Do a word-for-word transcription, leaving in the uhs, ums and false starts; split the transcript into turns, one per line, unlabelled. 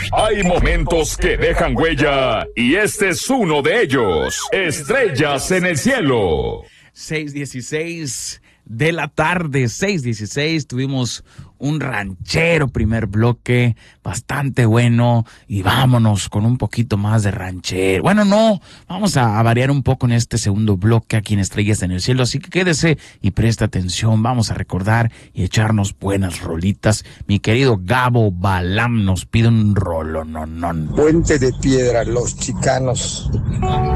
Hay momentos que dejan huella y este es uno de ellos. Estrellas en el cielo.
seis dieciséis de la tarde, seis dieciséis, tuvimos un ranchero primer bloque, bastante bueno, y vámonos con un poquito más de ranchero. Bueno, no, vamos a, a variar un poco en este segundo bloque aquí en Estrellas en el Cielo, así que quédese y presta atención, vamos a recordar y echarnos buenas rolitas. Mi querido Gabo Balam nos pide un rolononón.
Puente de Piedra, Los Chicanos.